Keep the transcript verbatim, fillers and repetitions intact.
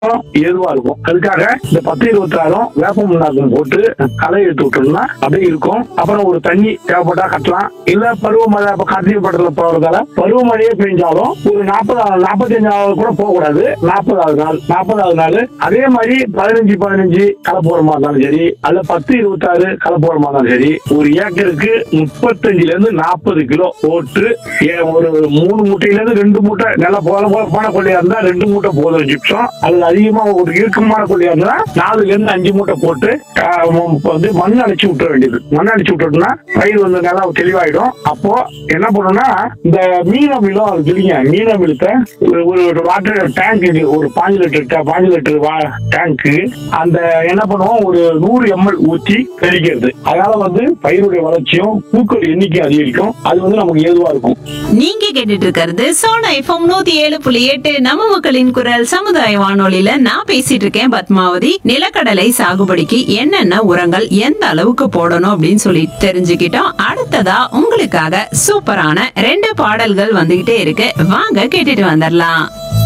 ஏதுவா இருக்கும். அதுக்காக இந்த பத்து இருபத்தி ஆறும் வேப்ப முன்னாக்கம் போட்டு களை எடுத்து விட்டோம்னா அப்படியே இருக்கும். அப்புறம் ஒரு தண்ணி தேவைப்பட்டா கட்டலாம். இல்ல பருவமழை இப்ப கார்த்திகை பட்டத்துல போறதால பருவமழையே பெஞ்சாலும் ஒரு நாற்பது நாற்பத்தி அஞ்சாவது கூட போக கூடாது. நாற்பதாவது நாள் நாற்பதாவது நாள் அதே மாதிரி பதினஞ்சு பதினஞ்சு களை போற மாதிரி இருந்தாலும் சரி, அல்ல பத்து இருபத்தி ஆறு களை போற மாதிரி இருந்தாலும் சரி, ஒரு ஏக்கருக்கு முப்பத்தஞ்சுல இருந்து நாற்பது கிலோ போட்டு ஒரு மூணு மூட்டையில இருந்து ரெண்டு மூட்டை நல்லா போல போன கொள்ளையா இருந்தா ரெண்டு மூட்டை போதும் ஜிப்சம். அது அதிகமா ஒரு இறுக்கமான கொள்ளையா இருந்தா நாலுல இருந்து அஞ்சு மூட்டை போட்டு வந்து மண் அடைச்சு விட்டுற வேண்டியது. மண் அடைச்சு விட்டோம்னா பயிர் வந்து நல்லா தெளிவாயிடும். அப்போ என்ன பண்ணணும்னா இந்த மீன மிலும் அது தெரியுங்க. மீன மிலத்தை ஒரு வாட்டர் டேங்க் ஒரு பாஞ்சு லிட்டர் பாஞ்சு லிட்டர் டேங்க்கு அந்த என்ன பண்ணுவோம் ஒரு நூறு எம்எல் ஊற்றி தெளிக்கிறது. அதனால வந்து பயிருடைய வளர்ச்சியும் பூக்கள் எண்ணிக்கை அதிகரிக்கும். அது வந்து நமக்கு ஏதுவா இருக்கும். நீங்க கேட்டுட்டு இருக்கிறது சோனா எஃப்எம் நூத்தி ஏழு புள்ளி எட்டு நம்ம மக்களின் குரல் சமுதாய வானொலியில நான் பேசிட்டு இருக்கேன் பத்மாவதி. நிலக்கடலை சாகுபடிக்கு என்னென்ன உரங்கள் எந்த அளவுக்கு போடணும் அப்படின்னு சொல்லி தெரிஞ்சுக்கிட்டோம். அடுத்ததா உங்களுக்காக சூப்பரான ரெண்டு பாடல்கள் வந்துகிட்டே இருக்கு. வாங்க கேட்டுட்டு வந்துடலாம்.